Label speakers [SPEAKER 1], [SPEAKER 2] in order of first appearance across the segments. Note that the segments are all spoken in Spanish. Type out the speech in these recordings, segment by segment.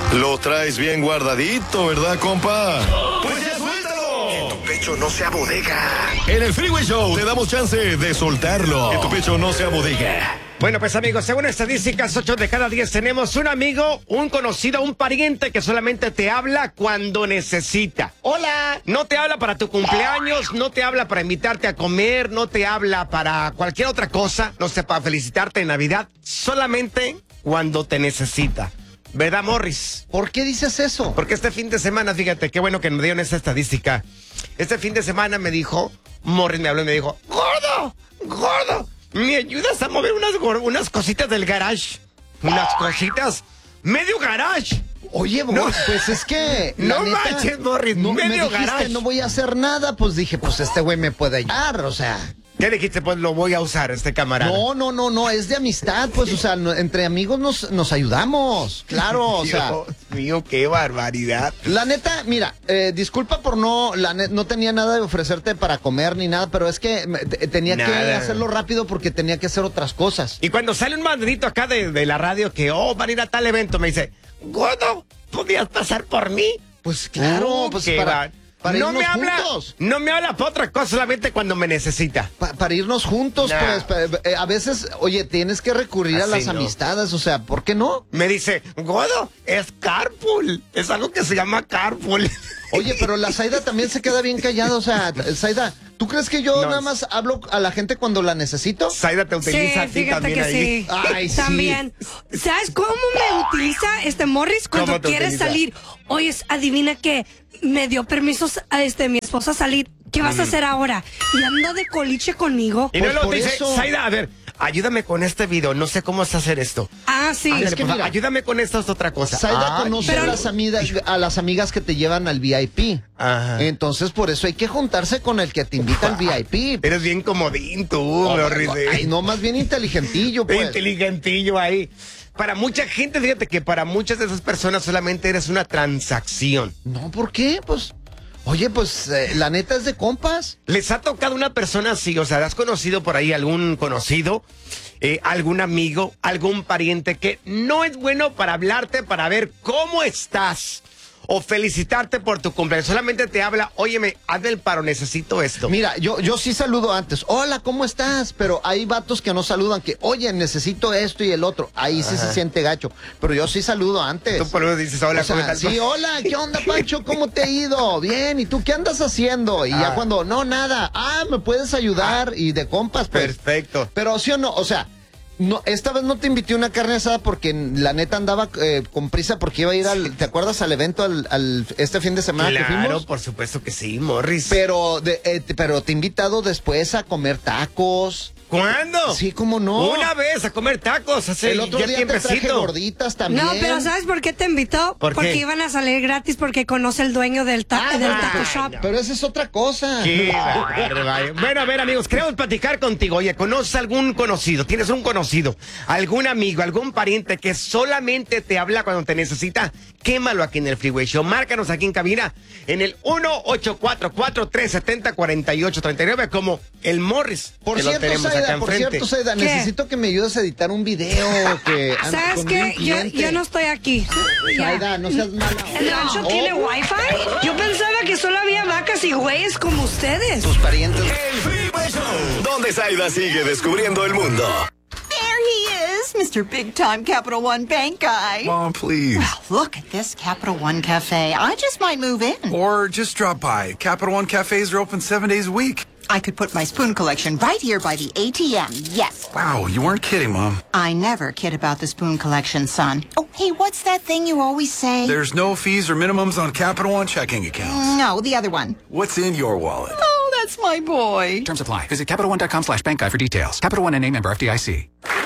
[SPEAKER 1] Lo traes bien guardadito, ¿verdad, compa?
[SPEAKER 2] ¡Pues ya suéltalo! Que tu pecho no sea bodega.
[SPEAKER 1] En el Freeway Show te damos chance de soltarlo. Que tu pecho no sea bodega.
[SPEAKER 3] Bueno, pues amigos, según estadísticas, 8 de cada 10 tenemos un amigo, un conocido, un pariente que solamente te habla cuando necesita. Hola. No te habla para tu cumpleaños, no te habla para invitarte a comer, no te habla para cualquier otra cosa, no sé, para felicitarte en Navidad, solamente cuando te necesita. ¿Verdad, Morris?
[SPEAKER 4] ¿Por qué dices eso?
[SPEAKER 3] Porque este fin de semana, fíjate, qué bueno que me dieron esta estadística. Este fin de semana me dijo, Morris me habló y me dijo, gordo, ¿me ayudas a mover unas cositas del garage? Unas cositas, medio garage.
[SPEAKER 4] Oye,
[SPEAKER 3] No.
[SPEAKER 4] pues es que...
[SPEAKER 3] No
[SPEAKER 4] la neta,
[SPEAKER 3] manches, Morris,
[SPEAKER 4] no, me
[SPEAKER 3] medio
[SPEAKER 4] dijiste,
[SPEAKER 3] garage.
[SPEAKER 4] no voy a hacer nada, pues dije, pues este güey me puede ayudar, o sea...
[SPEAKER 3] ¿Qué dijiste? Pues lo voy a usar, este camarada.
[SPEAKER 4] No, es de amistad, pues, o sea, entre amigos nos ayudamos, claro, o sea...
[SPEAKER 3] Dios mío, qué barbaridad.
[SPEAKER 4] La neta, mira, disculpa por no tenía nada de ofrecerte para comer ni nada, pero es que tenía que hacerlo rápido porque tenía que hacer otras cosas.
[SPEAKER 3] Y cuando sale un bandito acá de la radio que, van a ir a tal evento, me dice, gordo, ¿podías pasar por mí?
[SPEAKER 4] Pues claro, pues
[SPEAKER 3] qué
[SPEAKER 4] para
[SPEAKER 3] no
[SPEAKER 4] irnos
[SPEAKER 3] me habla,
[SPEAKER 4] juntos.
[SPEAKER 3] no me habla para otra cosa, solamente cuando me necesita.
[SPEAKER 4] Para irnos juntos,
[SPEAKER 3] Nah.
[SPEAKER 4] pues, a veces, oye, tienes que recurrir a
[SPEAKER 3] Así
[SPEAKER 4] las
[SPEAKER 3] no.
[SPEAKER 4] amistades, o sea, ¿por qué no?
[SPEAKER 3] Me dice, gordo, es carpool, es algo que se llama carpool.
[SPEAKER 4] Oye, pero la Zaida también se queda bien callada, o sea, Zaida, ¿tú crees que yo
[SPEAKER 3] No,
[SPEAKER 4] nada más hablo a la gente cuando la necesito?
[SPEAKER 3] Zaida te utiliza a ti
[SPEAKER 5] fíjate
[SPEAKER 3] también
[SPEAKER 5] que
[SPEAKER 3] ahí.
[SPEAKER 5] sí.
[SPEAKER 4] Ay, sí.
[SPEAKER 5] También. ¿Sabes cómo me utiliza Morris cuando
[SPEAKER 3] ¿Cómo te
[SPEAKER 5] quiere
[SPEAKER 3] utiliza?
[SPEAKER 5] salir? Oye, adivina que me dio permiso a mi esposa a salir. ¿Qué vas a hacer ahora? Y anda de coliche conmigo.
[SPEAKER 3] Y no
[SPEAKER 4] Pues
[SPEAKER 3] lo
[SPEAKER 4] por
[SPEAKER 3] dice,
[SPEAKER 4] eso.
[SPEAKER 3] Zaida, a ver, ayúdame con este video, no sé cómo es hacer esto.
[SPEAKER 5] Ah, sí.
[SPEAKER 3] Ándale,
[SPEAKER 4] es que
[SPEAKER 3] por favor,
[SPEAKER 4] mira,
[SPEAKER 3] ayúdame con esto, es otra cosa.
[SPEAKER 4] Zaida
[SPEAKER 3] Ay,
[SPEAKER 4] conoce
[SPEAKER 5] pero-
[SPEAKER 4] a las amigas que te llevan al VIP.
[SPEAKER 3] Ajá.
[SPEAKER 4] Entonces, por eso hay que juntarse con el que te invita al VIP.
[SPEAKER 3] Eres bien comodín tú, Morris.
[SPEAKER 4] Ay, no, más bien inteligentillo, pues.
[SPEAKER 3] Inteligentillo ahí. Para mucha gente, fíjate que para muchas de esas personas solamente eres una transacción.
[SPEAKER 4] No, ¿por qué? Pues, oye, pues, la neta es de compas.
[SPEAKER 3] ¿Les ha tocado una persona así? O sea, ¿has conocido por ahí algún conocido, algún amigo, algún pariente que no es bueno para hablarte, para ver cómo estás? O felicitarte por tu cumpleaños. Solamente te habla, óyeme, hazme el paro, necesito esto.
[SPEAKER 4] Mira, yo sí saludo antes. Hola, ¿cómo estás? Pero hay vatos que no saludan, que, oye, necesito esto y el otro. Ahí sí se siente gacho. Pero yo sí saludo antes.
[SPEAKER 3] Tú por eso dices, hola,
[SPEAKER 4] O sea,
[SPEAKER 3] ¿cómo estás?
[SPEAKER 4] sí, hola, ¿qué onda, Pancho? ¿Cómo te ha ido? Bien, ¿y tú qué andas haciendo? Y ya cuando, no, nada. ¿Me puedes ayudar? Y de compas, pues.
[SPEAKER 3] Perfecto.
[SPEAKER 4] Pero sí o no, o sea, no, esta vez no te invité una carne asada porque la neta andaba con prisa porque iba a ir ¿te acuerdas al evento este fin de semana que
[SPEAKER 3] Claro,
[SPEAKER 4] fuimos?
[SPEAKER 3] por supuesto que sí, Morris.
[SPEAKER 4] Pero te he invitado después a comer tacos.
[SPEAKER 3] ¿Cuándo?
[SPEAKER 4] Sí, ¿cómo no?
[SPEAKER 3] Una vez a comer tacos hace
[SPEAKER 4] El otro
[SPEAKER 3] ya
[SPEAKER 4] día te traje
[SPEAKER 3] tiempecito.
[SPEAKER 4] gorditas también.
[SPEAKER 5] No, pero ¿sabes por qué te invitó?
[SPEAKER 3] ¿Por qué?
[SPEAKER 5] Porque iban a salir gratis porque conoce el dueño del taco shop.
[SPEAKER 4] Pero esa es otra cosa.
[SPEAKER 3] Qué bárbaro. Bueno, a ver, amigos, queremos platicar contigo. Oye, ¿conoces algún conocido? ¿Tienes un conocido? ¿Algún amigo, algún pariente que solamente te habla cuando te necesita? Quémalo aquí en el Freeway Show. Márcanos aquí en cabina en el 1-844-370-4839 como el Morris.
[SPEAKER 4] Por
[SPEAKER 3] que lo
[SPEAKER 4] cierto,
[SPEAKER 3] tenemos acá
[SPEAKER 4] Zaida,
[SPEAKER 3] enfrente.
[SPEAKER 4] Zaida,
[SPEAKER 5] ¿Qué?
[SPEAKER 4] necesito que me ayudes a editar un video que
[SPEAKER 5] ¿Sabes
[SPEAKER 4] con
[SPEAKER 5] qué?
[SPEAKER 4] un cliente.
[SPEAKER 5] Yo no estoy aquí. Ya.
[SPEAKER 4] Zaida, no seas mala.
[SPEAKER 5] ¿El rancho tiene wifi? Yo pensaba que solo había vacas y güeyes como ustedes.
[SPEAKER 4] Tus parientes.
[SPEAKER 1] El Freeway Show, donde Zaida sigue descubriendo el mundo.
[SPEAKER 6] There he is, Mr. Big Time Capital One Bank guy.
[SPEAKER 7] Mom, please.
[SPEAKER 6] Well, look at this Capital One Cafe. I just might move in.
[SPEAKER 7] Or just drop by. Capital One cafes are open 7 days a week.
[SPEAKER 6] I could put my spoon collection right here by the ATM, yes.
[SPEAKER 7] Wow, you weren't kidding, Mom.
[SPEAKER 6] I never kid about the spoon collection, son. Oh, hey, what's that thing you always say?
[SPEAKER 7] There's no fees or minimums on Capital One checking accounts.
[SPEAKER 6] No, the other one.
[SPEAKER 7] What's in your wallet?
[SPEAKER 6] Oh, that's my boy.
[SPEAKER 8] Terms apply. Visit CapitalOne.com/bank guide for details. Capital One N.A. member FDIC.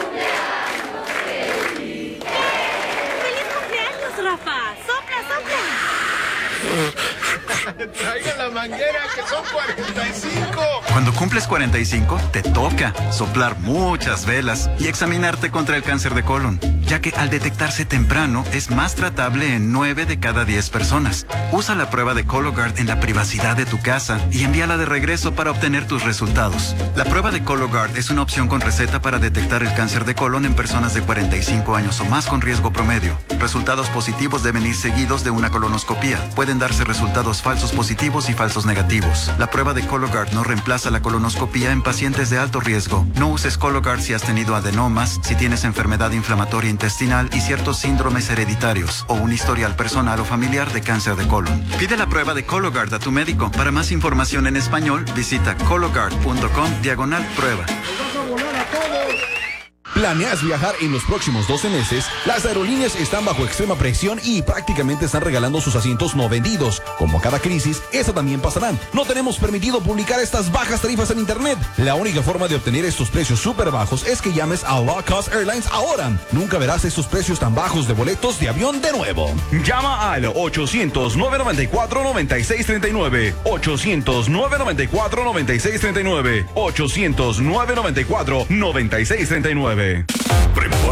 [SPEAKER 9] ¡Feliz cumpleaños, Rafa! ¡Sopla, sopla!
[SPEAKER 2] Traigan la manguera, que son 45.
[SPEAKER 10] Cuando cumples 45, te toca soplar muchas velas y examinarte contra el cáncer de colon. ya que al detectarse temprano es más tratable en 9 de cada 10 personas. Usa la prueba de Cologuard en la privacidad de tu casa y envíala de regreso para obtener tus resultados. La prueba de Cologuard es una opción con receta para detectar el cáncer de colon en personas de 45 años o más con riesgo promedio. Resultados positivos deben ir seguidos de una colonoscopía. Pueden darse resultados falsos positivos y falsos negativos. La prueba de Cologuard no reemplaza la colonoscopía en pacientes de alto riesgo. No uses Cologuard si has tenido adenomas, si tienes enfermedad inflamatoria intestinal y ciertos síndromes hereditarios o un historial personal o familiar de cáncer de colon. Pide la prueba de Cologuard a tu médico. Para más información en español, visita cologuard.com/prueba.
[SPEAKER 11] ¿Planeas viajar en los próximos 12 meses? Las aerolíneas están bajo extrema presión y prácticamente están regalando sus asientos no vendidos. Como cada crisis, esta también pasará. No tenemos permitido publicar estas bajas tarifas en internet. La única forma de obtener estos precios súper bajos es que llames a Low Cost Airlines ahora. Nunca verás estos precios tan bajos de boletos de avión de nuevo.
[SPEAKER 12] Llama al 800-994-9639. 800-994-9639. 800-994-9639.